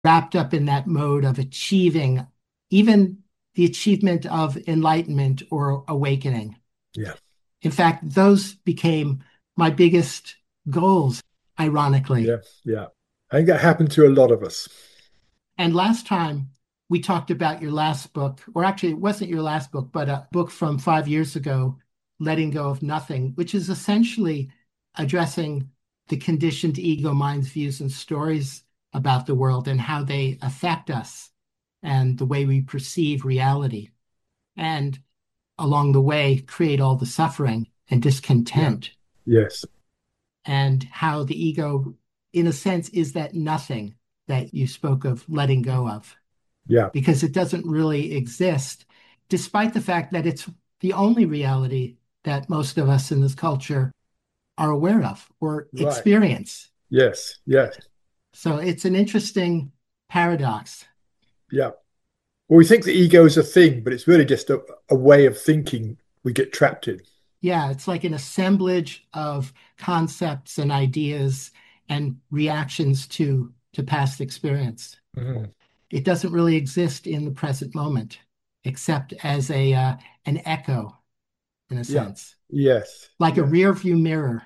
wrapped up in that mode of achieving even the achievement of enlightenment or awakening. Yeah. In fact, those became my biggest goals, ironically. Yeah. Yeah. I think that happened to a lot of us. And last time we talked about your last book, or actually, it wasn't your last book, but a book from 5 years ago, Letting Go of Nothing, which is essentially addressing the conditioned ego mind's views and stories about the world and how they affect us and the way we perceive reality. And along the way, create all the suffering and Yeah. discontent, Yes. and how the ego, in a sense, is that nothing that you spoke of letting go of, Yeah. because it doesn't really exist, despite the fact that it's the only reality that most of us in this culture are aware of or Right. experience. Yes. Yes. So it's an interesting paradox. Yeah. Well, we think the ego is a thing, but it's really just a way of thinking we get trapped in. Yeah, it's like an assemblage of concepts and ideas and reactions to past experience. Mhm. It doesn't really exist in the present moment, except as a an echo, in a Yeah. sense, Yes. like a Yeah. rear view mirror.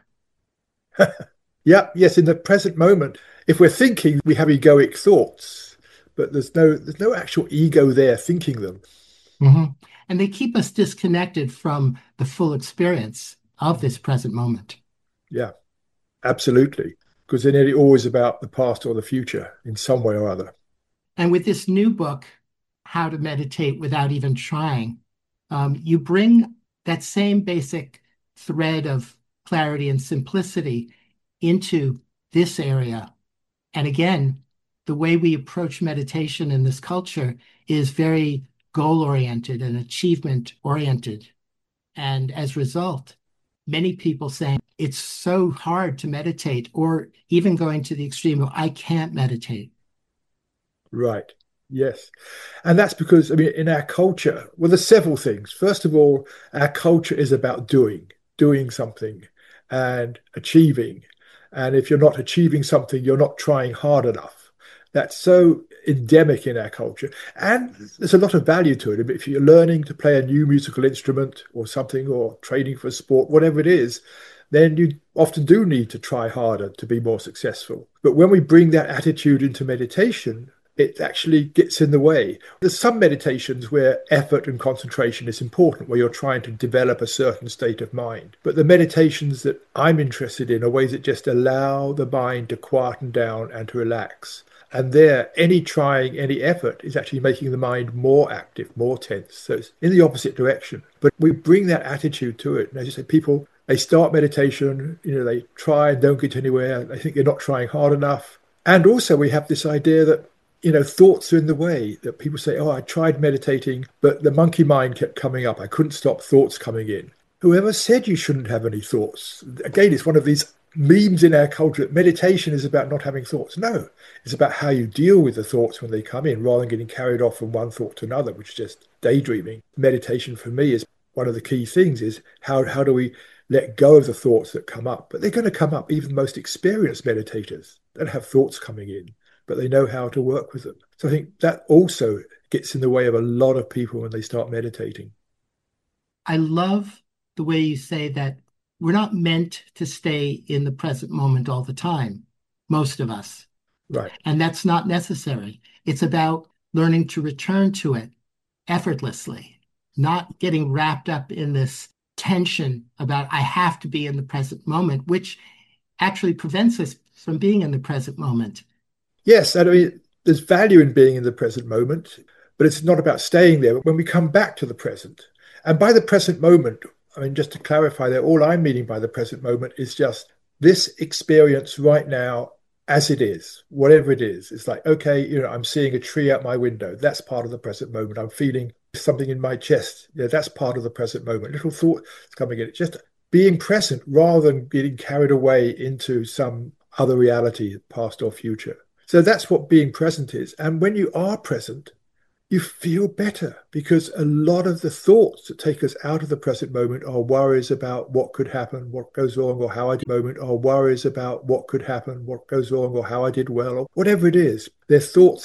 Yeah. Yes. In the present moment, if we're thinking, we have egoic thoughts, but there's no actual ego there thinking them. Mhm. And they keep us disconnected from the full experience of Mhm. this present moment. Yeah. Absolutely. Because they're nearly always about the past or the future in some way or other. And with this new book, How to Meditate Without Even Trying, you bring that same basic thread of clarity and simplicity into this area. And again, the way we approach meditation in this culture is very goal oriented and achievement oriented. And as a result, many people saying it's so hard to meditate, or even going to the extreme of, I can't meditate. Right. Yes. And that's because, I mean, in our culture, well, there's several things. First of all, our culture is about doing something and achieving. And if you're not achieving something, you're not trying hard enough. That's so endemic in our culture. And there's a lot of value to it. I mean, if you're learning to play a new musical instrument or something, or training for a sport, whatever it is, then you often do need to try harder to be more successful. But when we bring that attitude into meditation, it actually gets in the way. There's some meditations where effort and concentration is important, where you're trying to develop a certain state of mind. But the meditations that I'm interested in are ways that just allow the mind to quieten down and to relax. And there, any trying, any effort is actually making the mind more active, more tense. So it's in the opposite direction. But we bring that attitude to it. And as you say, people, they start meditation, they try and don't get anywhere. They think they're not trying hard enough. And also we have this idea that thoughts are in the way, that people say, oh, I tried meditating, but the monkey mind kept coming up. I couldn't stop thoughts coming in. Whoever said you shouldn't have any thoughts? Again, it's one of these memes in our culture that meditation is about not having thoughts. No, it's about how you deal with the thoughts when they come in rather than getting carried off from one thought to another, which is just daydreaming. Meditation for me is one of the key things is how do we let go of the thoughts that come up? But they're going to come up. Even the most experienced meditators don't have thoughts coming in, but they know how to work with them. So I think that also gets in the way of a lot of people when they start meditating. I love the way you say that we're not meant to stay in the present moment all the time, most of us. Right. And that's not necessary. It's about learning to return to it effortlessly, not getting wrapped up in this tension about I have to be in the present moment, which actually prevents us from being in the present moment. Yes, and I mean, there's value in being in the present moment, but it's not about staying there. But when we come back to the present, and by the present moment, I mean, just to clarify that, all I'm meaning by the present moment is just this experience right now as it is, whatever it is. It's like, okay, I'm seeing a tree out my window. That's part of the present moment. I'm feeling something in my chest. Yeah, that's part of the present moment. Little thoughts coming in. It's just being present rather than getting carried away into some other reality, past or future. So that's what being present is. And when you are present, you feel better because a lot of the thoughts that take us out of the present moment are worries about what could happen, what goes wrong, or how I did moment, or worries about what could happen, what goes wrong, or how I did well, or whatever it is. They're thoughts